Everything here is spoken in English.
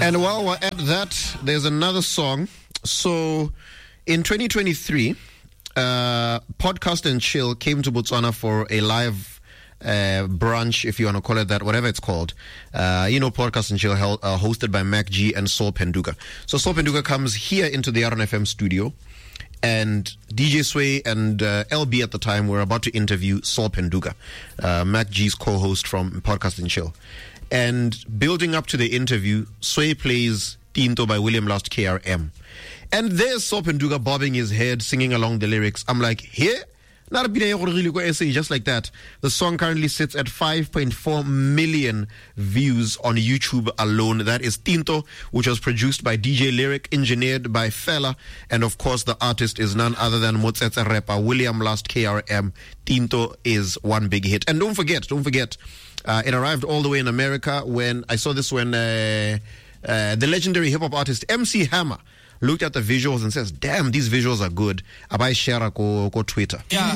And while we're at that, there's another song. So in 2023, Podcast and Chill came to Botswana for a live brunch, if you want to call it that, whatever it's called. Podcast and Chill hosted by Mac G and Saul Penduka. So Saul Penduka comes here into the RNFM studio, and DJ Sway and LB at the time were about to interview Saul Penduka, Mac G's co-host from Podcast and Chill. And building up to the interview, Sway plays Tinto by William Last KRM. And there's Saul Penduka bobbing his head, singing along the lyrics. I'm like, here? Just like that. The song currently sits at 5.4 million views on YouTube alone. That is Tinto, which was produced by DJ Lyric, engineered by Fela, and of course the artist is none other than Motsetse rapper William Last KRM. Tinto is one big hit. And don't forget, it arrived all the way in America when I saw this when the legendary hip-hop artist MC Hammer looked at the visuals and says, damn, these visuals are good. Abai share ko Twitter. Yeah.